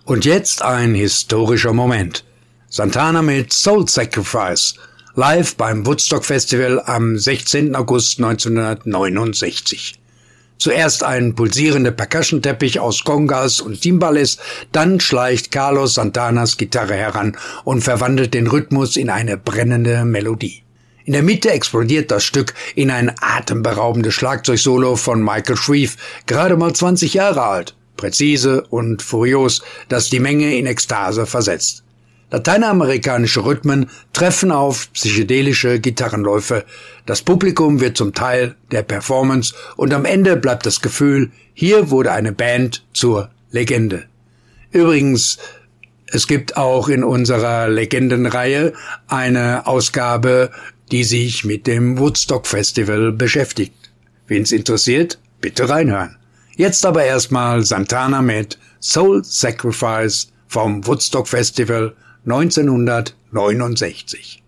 Und jetzt ein historischer Moment. Santana mit Soul Sacrifice, live beim Woodstock Festival am 16. August 1969. Zuerst ein pulsierender Percussion-Teppich aus Congas und Timbales, dann schleicht Carlos Santanas Gitarre heran und verwandelt den Rhythmus in eine brennende Melodie. In der Mitte explodiert das Stück in ein atemberaubendes Schlagzeugsolo von Michael Shrieve, gerade mal 20 Jahre alt, präzise und furios, das die Menge in Ekstase versetzt. Lateinamerikanische Rhythmen treffen auf psychedelische Gitarrenläufe. Das Publikum wird zum Teil der Performance und am Ende bleibt das Gefühl, hier wurde eine Band zur Legende. Übrigens, es gibt auch in unserer Legendenreihe eine Ausgabe, die sich mit dem Woodstock Festival beschäftigt. Wen's interessiert, bitte reinhören. Jetzt aber erstmal Santana mit Soul Sacrifice vom Woodstock Festival 1969.